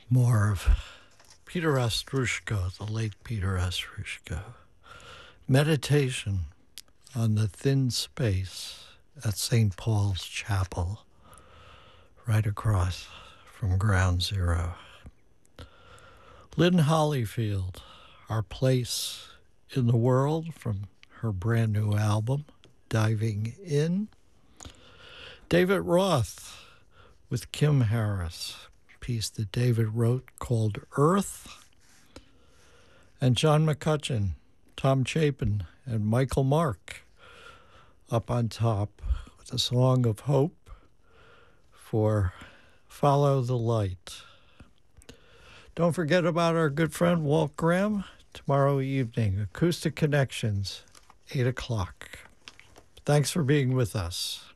More of Peter Ostroushko, the late Peter Ostroushko. Meditation on the thin space at St. Paul's Chapel, right across from Ground Zero. Lynn Hollyfield, Our Place in the World, from her brand new album, Diving In. David Roth with Kim Harris, piece that David wrote called Earth. And John McCutcheon, Tom Chapin, and Michael Mark up on top with a song of hope for Follow the Light. Don't forget about our good friend Walt Graham tomorrow evening, Acoustic Connections, 8 o'clock. Thanks for being with us.